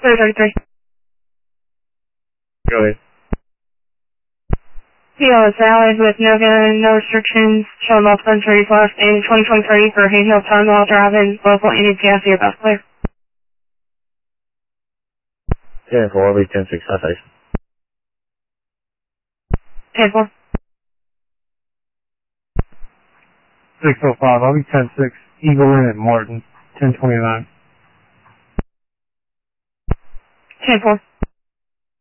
333. Go ahead. PO is valid with no gun, no restrictions, showing multiple injuries left in 2023 for handheld time while driving, local NEPIC about clear. 10-4, I'll be 10-6, citation. 10-4. 605, I'll be 10-6, Eagle Inn at Martin, 1029. 10-4.